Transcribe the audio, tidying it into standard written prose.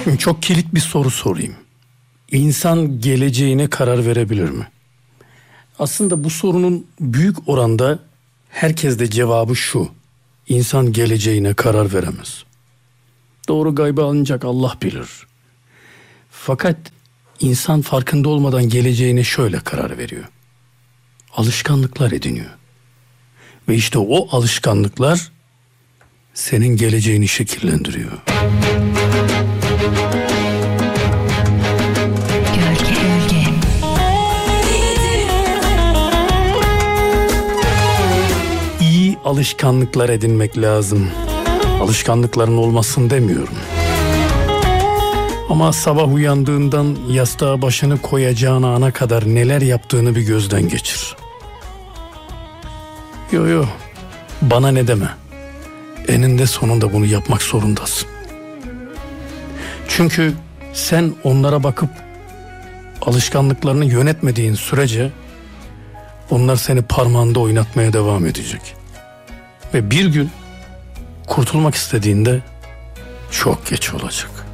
Şimdi çok kilit bir soru sorayım. İnsan geleceğine karar verebilir mi? Aslında bu sorunun büyük oranda herkeste cevabı şu: İnsan geleceğine karar veremez. Doğru gaybı ancak Allah bilir. Fakat insan farkında olmadan geleceğine şöyle karar veriyor: alışkanlıklar ediniyor. Ve işte o alışkanlıklar senin geleceğini şekillendiriyor. İyi alışkanlıklar edinmek lazım. Alışkanlıkların olmasın demiyorum. Ama sabah uyandığından yastığa başını koyacağın ana kadar neler yaptığını bir gözden geçir. Yo, bana ne deme. Eninde sonunda bunu yapmak zorundasın. Çünkü sen onlara bakıp alışkanlıklarını yönetmediğin sürece onlar seni parmağında oynatmaya devam edecek. Ve bir gün kurtulmak istediğinde çok geç olacak.